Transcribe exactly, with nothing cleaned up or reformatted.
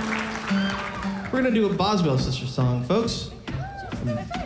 We're gonna do a Boswell Sisters song, folks. From